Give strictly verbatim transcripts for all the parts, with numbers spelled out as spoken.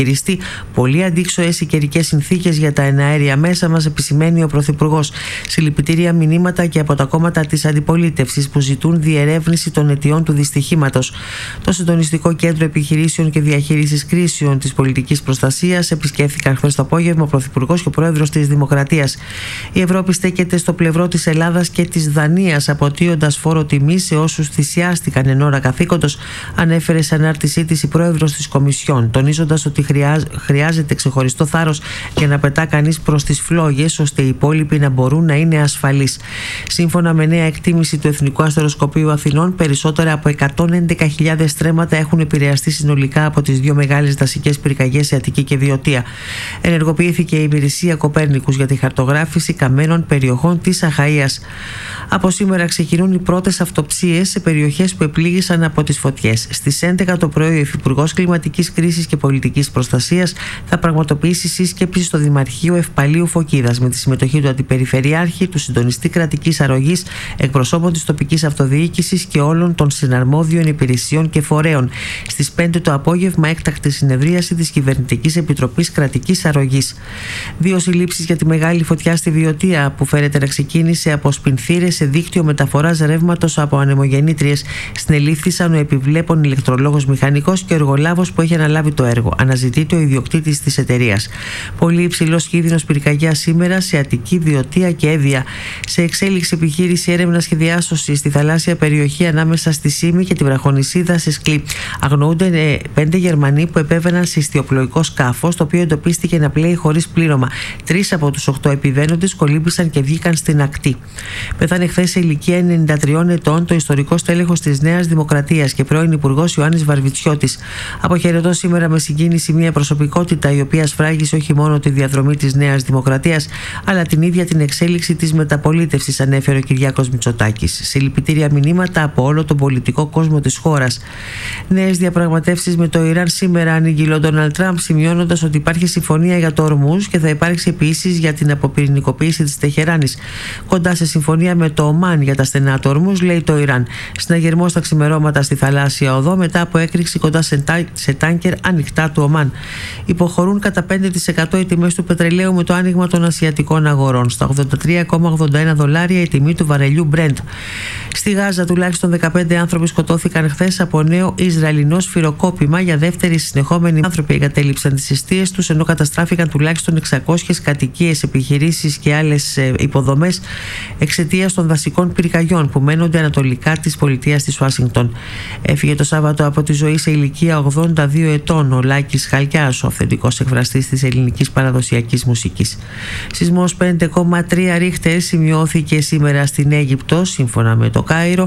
Πολύ αντίξωες οι καιρικές συνθήκες για τα εναέρια μέσα, μας επισημαίνει ο Πρωθυπουργός. Συλληπιτήρια μηνύματα και από τα κόμματα της αντιπολίτευσης που ζητούν διερεύνηση των αιτιών του δυστυχήματος. Το Συντονιστικό Κέντρο Επιχειρήσεων και Διαχείρισης Κρίσεων της Πολιτικής Προστασίας επισκέφθηκαν χθες το απόγευμα ο Πρωθυπουργός και ο Πρόεδρος της Δημοκρατίας. Η Ευρώπη στέκεται στο πλευρό της Ελλάδας και της Δανίας, αποτείοντας φόρο τιμής σε όσους θυσιάστηκαν εν ώρα καθήκοντος, ανέφερε σε ανάρτησή της η Πρόεδρος της Κομισιόν, τονίζοντας ότι χρειάζεται ξεχωριστό θάρρος για να πετά κανείς προς τις φλόγες, ώστε οι υπόλοιποι να μπορούν να είναι ασφαλείς. Σύμφωνα με νέα εκτίμηση του Εθνικού Αστεροσκοπείου Αθηνών, περισσότερα από εκατόν έντεκα χιλιάδες στρέμματα έχουν επηρεαστεί συνολικά από τις δύο μεγάλες δασικές πυρκαγιές σε Αττική και Βιωτία. Ενεργοποιήθηκε η υπηρεσία Κοπέρνικους για τη χαρτογράφηση καμένων περιοχών της Αχαΐας. Από σήμερα ξεκινούν οι πρώτες αυτοψίες σε περιοχές που επλήγησαν από τις φωτιές. Στις έντεκα το πρωί, ο Υφυπουργός Κλιματικής Κρίσης και Πολιτικής Προστασίας θα πραγματοποιήσει σύσκεψη στο Δημαρχείο Ευπαλίου Φωκίδας με τη συμμετοχή του Αντιπεριφερειάρχη, του Συντονιστή Κρατικής Αρρωγής, εκπροσώπων της τοπικής αυτοδιοίκησης και όλων των συναρμόδιων υπηρεσιών και φορέων. Στις πέντε το απόγευμα, έκτακτη συνεδρίαση της Κυβερνητικής Επιτροπής Κρατικής Αρρωγής. Δύο συλλήψεις για τη μεγάλη φωτιά στη Βιωτία, που φέρεται να ξεκίνησε από σπινθήρες σε δίκτυο μεταφοράς ρεύματος από ανεμογεννήτριες. Συνελήφθησαν ο επιβλέπων ηλεκτρολόγος μηχανικός και ο εργολάβος που έχει αναλάβει το έργο. Αναζητείται ο ιδιοκτήτης της εταιρείας. Πολύ υψηλός κίνδυνος πυρκαγιά σήμερα σε Αττική, Βιωτία και Εύβοια. Σε εξέλιξη επιχείρηση έρευνας και διάσωσης στη θαλάσσια περιοχή ανάμεσα στη Σύμη και τη βραχονησίδα σε Σκλή. Αγνοούνται πέντε Γερμανοί που επέβαιναν σε ιστιοπλοϊκό σκάφος, το οποίο εντοπίστηκε να πλέει χωρίς πλήρωμα. Τρεις από τους οκτώ επιβαίνοντες κολύμπησαν και βγήκαν στην ακτή. Πέθανε χθες σε ηλικία ενενήντα τριών ετών το ιστορικός τέλεχος της Νέας Δημοκρατίας και πρώην Υπουργός Ιωάννης Βαρβιτσιώτης. Αποχαιρετώ σήμερα με συγκίνηση μια προσωπικότητα η οποία σφράγισε όχι μόνο τη διαδρομή της Νέας Δημοκρατίας, αλλά την ίδια την εξέλιξη της μεταπολίτευσης, ανέφερε ο Κυριάκος Μητσοτάκης. Συλληπιτήρια μηνύματα από όλο τον πολιτικό κόσμο της χώρας. Νέες διαπραγματεύσεις με το Ιράν σήμερα, ανήγγειλε ο Ντόναλντ Τραμπ, σημειώνοντας ότι υπάρχει συμφωνία για το Ορμούζ και θα υπάρξει επίσης για την αποπυρηνικοποίηση της Τεχεράνης. Κοντά σε συμφωνία με το Ομάν για τα στενά του Ορμούζ, λέει το Ιράν. Συναγερμό στα ξημερώματα στη θαλάσσια οδό μετά από έκρηξη κοντά σε, τά, σε τάνκερ ανοιχτά του Ομάν. Υποχωρούν κατά πέντε τοις εκατό οι τιμές του πετρελαίου με το άνοιγμα των ασιατικών αγορών. Στα ογδόντα τρία κόμμα ογδόντα ένα δολάρια η τιμή του βαρελιού Brent. Στη Γάζα τουλάχιστον δεκαπέντε άνθρωποι σκοτώθηκαν χθες από νέο Ισραηλινό σφυροκόπημα. Για δεύτερη συνεχόμενη άνθρωποι εγκατέλειψαν τις εστίες τους, ενώ καταστράφηκαν τουλάχιστον εξακόσιες κατοικίες, επιχειρήσεις και άλλες υποδομές εξαιτίας των δασικών πυρκαγιών που μένονται ανατολικά της πολιτείας της Ουάσιγκτον. Έφυγε το Σάββατο από τη ζωή σε ηλικία ογδόντα δύο ετών ο Λάκης Χαλκιάς, ο αυθεντικός εκφραστής της ελληνικής παραδοσιακής μουσικής. Σεισμός πέντε κόμμα τρία ρίχτερ σημειώθηκε σήμερα στην Αίγυπτο, σύμφωνα με το Κάιρο.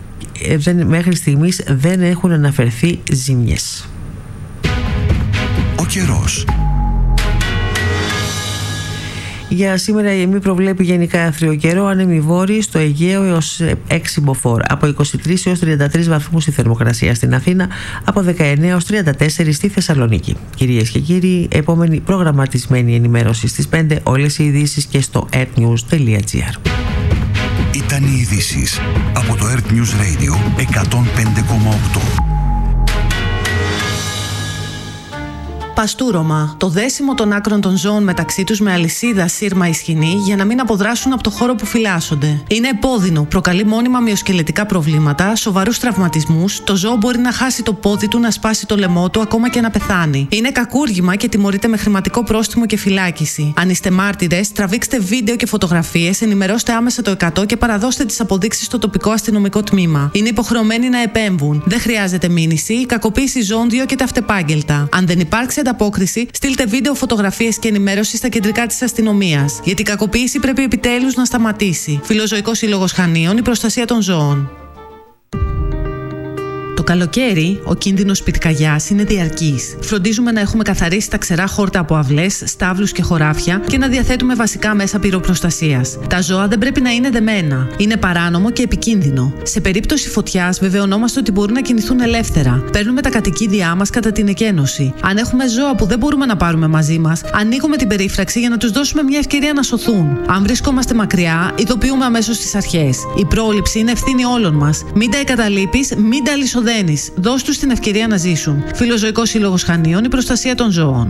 Μέχρι στιγμής δεν έχουν αναφερθεί ζημιές. Ο καιρός. Για σήμερα η ΕΜΗ προβλέπει γενικά άθριο καιρό, άνεμοι βόρειοι στο Αιγαίο έως έξι μποφόρ. Από είκοσι τρεις έως τριάντα τρεις βαθμούς η θερμοκρασία στην Αθήνα, από δεκαεννέα έως τριάντα τέσσερα στη Θεσσαλονίκη. Κυρίες και κύριοι, επόμενη προγραμματισμένη ενημέρωση στις πέντε, όλες οι ειδήσεις και στο airnews τελεία gr. Ήταν οι ειδήσεις από το Earth News Radio εκατόν πέντε κόμμα οκτώ. Παστούρωμα. Το δέσιμο των άκρων των ζώων μεταξύ τους με αλυσίδα, σύρμα ή σκοινή για να μην αποδράσουν από το χώρο που φυλάσσονται. Είναι επώδυνο, προκαλεί μόνιμα μυοσκελετικά προβλήματα, σοβαρούς τραυματισμούς, το ζώο μπορεί να χάσει το πόδι του, να σπάσει το λαιμό του, ακόμα και να πεθάνει. Είναι κακούργημα και τιμωρείται με χρηματικό πρόστιμο και φυλάκιση. Αν είστε μάρτυρες, τραβήξτε βίντεο και φωτογραφίες, ενημερώστε άμεσα το εκατό και παραδώστε τις αποδείξεις στο τοπικό αστυνομικό τμήμα. Είναι υποχρεωμένοι να επέμβουν. Δεν χρειάζεται μήνυση, η κακοποίηση ζώων διώκεται αυτεπάγγελτα. Αν δεν υπάρξει ανταπόκριση, στείλτε βίντεο, φωτογραφίες και ενημέρωση στα κεντρικά της αστυνομίας. Γιατί η κακοποίηση πρέπει επιτέλους να σταματήσει. Φιλοζωικός Σύλλογος Χανίων, η προστασία των ζώων. Το καλοκαίρι, ο κίνδυνος πυρκαγιάς είναι διαρκής. Φροντίζουμε να έχουμε καθαρίσει τα ξερά χόρτα από αυλές, στάβλους και χωράφια και να διαθέτουμε βασικά μέσα πυροπροστασίας. Τα ζώα δεν πρέπει να είναι δεμένα. Είναι παράνομο και επικίνδυνο. Σε περίπτωση φωτιάς, βεβαιωνόμαστε ότι μπορούν να κινηθούν ελεύθερα. Παίρνουμε τα κατοικίδια μας κατά την εκένωση. Αν έχουμε ζώα που δεν μπορούμε να πάρουμε μαζί μας, ανοίγουμε την περίφραξη για να τους δώσουμε μια ευκαιρία να σωθούν. Αν βρισκόμαστε μακριά, ειδοποιούμε αμέσως τις αρχές. Η πρόληψη είναι ευθύνη όλων μας. Μην τα εγκαταλείπεις, μην τα αλυσοδένεις. Δώσ' τους την ευκαιρία να ζήσουν. Φιλοζωικός Σύλλογος Χανίων, η προστασία των ζώων.